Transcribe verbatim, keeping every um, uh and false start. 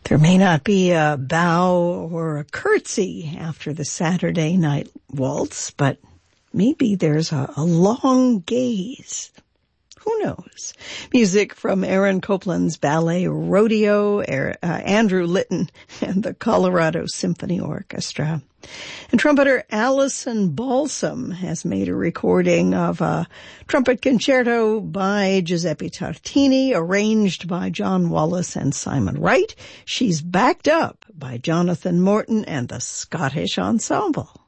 There may not be a bow or a curtsy after the Saturday night waltz, but maybe there's a, a long gaze. Who knows? Music from Aaron Copland's ballet Rodeo, uh, Andrew Litton, and the Colorado Symphony Orchestra. And trumpeter Allison Balsam has made a recording of a trumpet concerto by Giuseppe Tartini, arranged by John Wallace and Simon Wright. She's backed up by Jonathan Morton and the Scottish Ensemble.